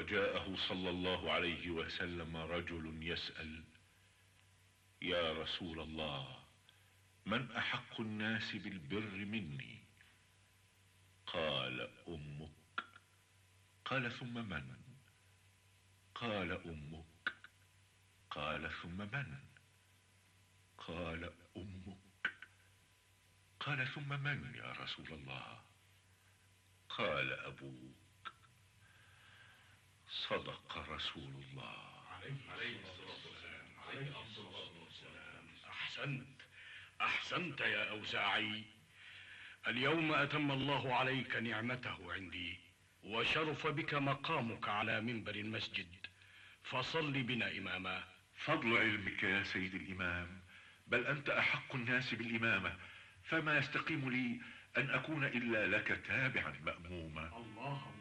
وجاءه صلى الله عليه وسلم رجل يسأل: يا رسول الله، من أحق الناس بالبر مني؟ قال: أمك. قال: ثم من؟ قال: أمك. قال: ثم من؟ قال: أمك. قال: ثم من يا رسول الله؟ قال: أبوك. صدق رسول الله عليه الصلاة والسلام. أحسنت يا أوزاعي. اليوم أتم الله عليك نعمته عندي، وشرف بك مقامك على منبر المسجد، فصل بنا إماما. فضل علمك يا سيد الإمام، بل أنت أحق الناس بالإمامة، فما يستقيم لي أن أكون إلا لك تابعا مأموما. الله